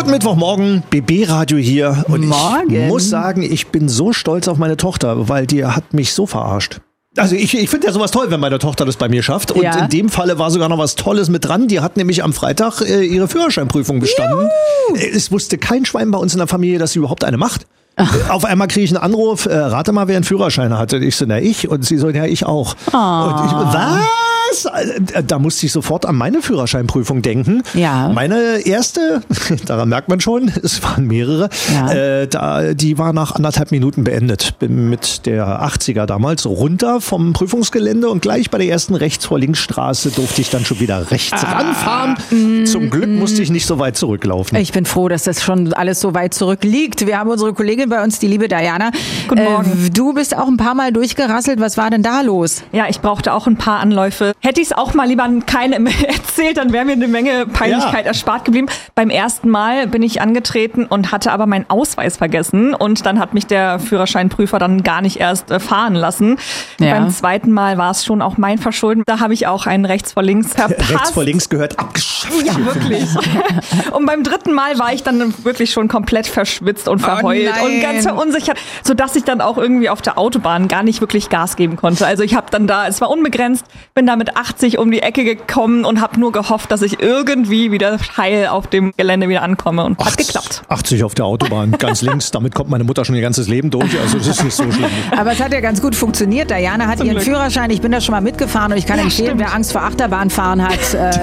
Guten Mittwochmorgen, BB-Radio hier. Und Morgen. Ich muss sagen, ich bin so stolz auf meine Tochter, weil die hat mich so verarscht. Also ich finde ja sowas toll, wenn meine Tochter das bei mir schafft. Und in dem Falle war sogar noch was Tolles mit dran. Die hat nämlich am Freitag ihre Führerscheinprüfung bestanden. Juhu. Es wusste kein Schwein bei uns in der Familie, dass sie überhaupt eine macht. Auf einmal kriege ich einen Anruf, rate mal, wer einen Führerschein hatte. Ich so, na ich. Und sie so, ja, ich auch. Und ich, was? Da musste ich sofort an meine Führerscheinprüfung denken. Ja. Meine erste, daran merkt man schon, es waren mehrere, die war nach 1,5 Minuten beendet. Bin mit der 80er damals runter vom Prüfungsgelände und gleich bei der ersten Rechts-vor-Links-Straße durfte ich dann schon wieder rechts ranfahren. Zum Glück musste ich nicht so weit zurücklaufen. Ich bin froh, dass das schon alles so weit zurückliegt. Wir haben unsere Kollegin bei uns, die liebe Diana. Guten Morgen. Du bist auch ein paar Mal durchgerasselt. Was war denn da los? Ja, ich brauchte auch ein paar Anläufe. Hätte ich es auch mal lieber keinem erzählt, dann wäre mir eine Menge Peinlichkeit erspart geblieben. Beim ersten Mal bin ich angetreten und hatte aber meinen Ausweis vergessen. Und dann hat mich der Führerscheinprüfer dann gar nicht erst fahren lassen. Ja. Beim zweiten Mal war es schon auch mein Verschulden. Da habe ich auch einen rechts vor links verpasst. Rechts vor links gehört abgeschafft. Ja, wirklich. Und beim dritten Mal war ich dann wirklich schon komplett verschwitzt und verheult und ganz verunsichert, sodass ich dann auch irgendwie auf der Autobahn gar nicht wirklich Gas geben konnte. Also ich habe dann es war unbegrenzt, bin da mit 80 um die Ecke gekommen und habe nur gehofft, dass ich irgendwie wieder heil auf dem Gelände wieder ankomme und hat geklappt. 80 auf der Autobahn, ganz links, damit kommt meine Mutter schon ihr ganzes Leben durch, also das ist nicht so schlimm. Aber es hat ja ganz gut funktioniert. Diana hat ihren Führerschein, ich bin da schon mal mitgefahren und ich kann empfehlen, wer Angst vor Achterbahnfahren hat, das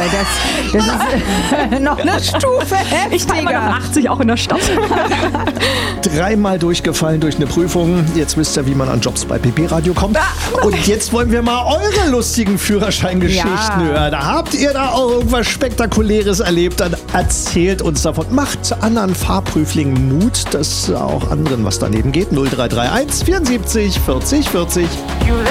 ist noch eine Stufe heftiger. Ich fahre immer noch 80 auch in der Stadt. 3-mal durchgefallen durch eine Prüfung. Jetzt wisst ihr, wie man an Jobs bei BB-Radio kommt. Und jetzt wollen wir mal eure lustigen Führerscheingeschichten hören. Habt ihr da auch irgendwas Spektakuläres erlebt? Dann erzählt uns davon. Macht anderen Fahrprüflingen Mut, dass auch anderen was daneben geht. 0331 74 40 40.